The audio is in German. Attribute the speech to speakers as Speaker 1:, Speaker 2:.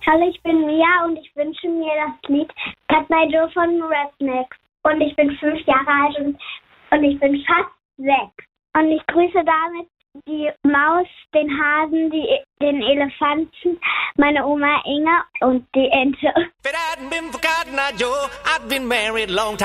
Speaker 1: Hallo, ich bin Mia und ich wünsche mir das Lied Cut My Joe von Rednecks. Und ich bin 5 Jahre alt und ich bin fast 6. Und ich grüße damit die Maus, den Hasen, den Elefanten, meine Oma Inge und die Ente.
Speaker 2: If it hadn't been for Cotton Eye Joe, I'd been married long time.